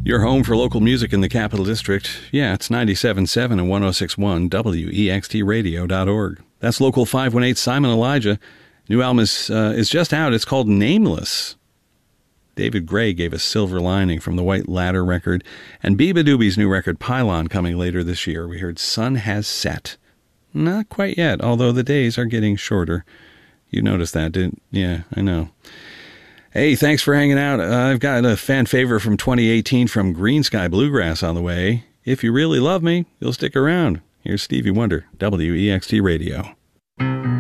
Your home for local music in the Capital District. Yeah, it's 97.7 and 106.1 WEXTradio.org. That's Local 518 Simon Elijah. New album is just out. It's called Nameless. David Gray gave us Silver Lining from the White Ladder record. And Biba Doobie's new record, Pylon, coming later this year. We heard Sun Has Set. Not quite yet, although the days are getting shorter. You noticed that, didn't you? Yeah, I know. Hey, thanks for hanging out. I've got a fan favorite from 2018 from Green Sky Bluegrass on the way. If you really love me, you'll stick around. Here's Stevie Wonder, WEXT Radio.